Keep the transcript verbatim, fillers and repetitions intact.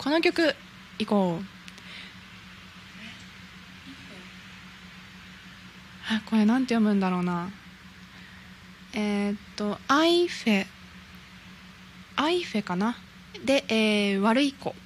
この曲いこう。あ、これなんて読むんだろうな。えー、っとアイフェアイフェかなで、えー、悪い子